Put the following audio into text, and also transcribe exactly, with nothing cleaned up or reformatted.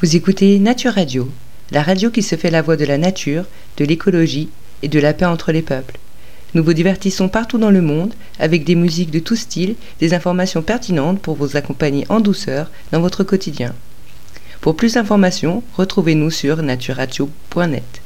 Vous écoutez Nature Radio, la radio qui se fait la voix de la nature, de l'écologie et de la paix entre les peuples. Nous vous divertissons partout dans le monde avec des musiques de tout style, des informations pertinentes pour vous accompagner en douceur dans votre quotidien. Pour plus d'informations, retrouvez-nous sur nature radio point net.